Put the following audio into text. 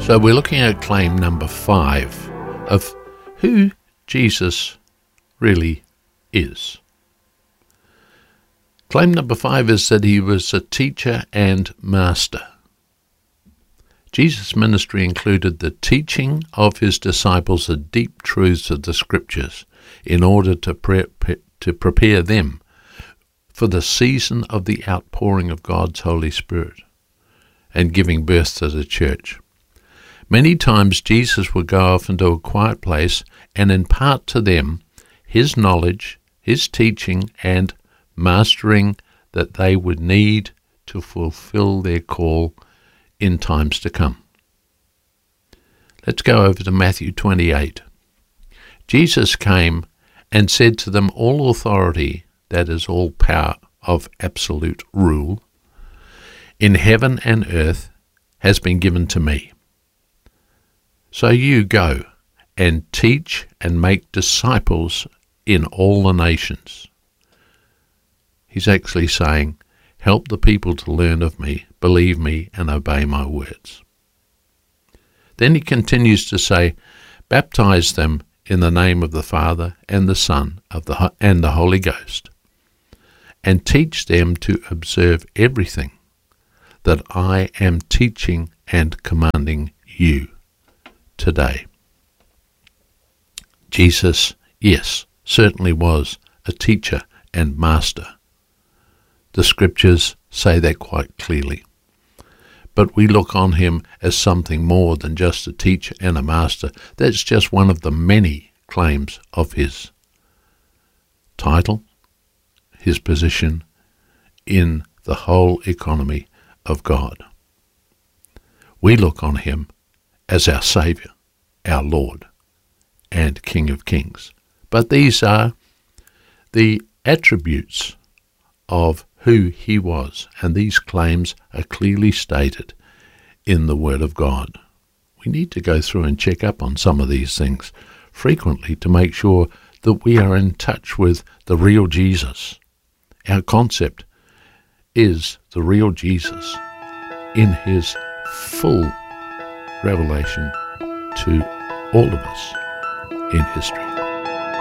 So we're looking at claim number 5 of who Jesus really is. Claim number 5 is that he was a teacher and master. Jesus' ministry included the teaching of his disciples the deep truths of the Scriptures in order to prepare them for the season of the outpouring of God's Holy Spirit and giving birth to the church. Many times Jesus would go off into a quiet place and impart to them his knowledge, his teaching, and mastering that they would need to fulfill their call in times to come. Let's go over to Matthew 28. Jesus came and said to them, "All authority, that is all power of absolute rule, in heaven and earth has been given to me. So you go and teach and make disciples in all the nations." He's actually saying, help the people to learn of me, believe me, and obey my words. Then he continues to say, baptize them in the name of the Father and the Son and the Holy Ghost, and teach them to observe everything that I am teaching and commanding you today. Jesus, yes, certainly was a teacher and master. The Scriptures say that quite clearly. But we look on him as something more than just a teacher and a master. That's just one of the many claims of his title, his position in the whole economy of God. We look on him as our Saviour, our Lord, and King of Kings. But these are the attributes of who he was, and these claims are clearly stated in the Word of God. We need to go through and check up on some of these things frequently to make sure that we are in touch with the real Jesus. Our concept is the real Jesus in his full revelation to all of us in history.